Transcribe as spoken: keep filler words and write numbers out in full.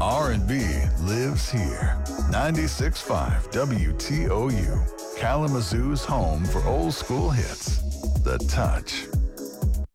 R and B lives here. ninety-six point five W T O U, Kalamazoo's home for old school hits. The Touch.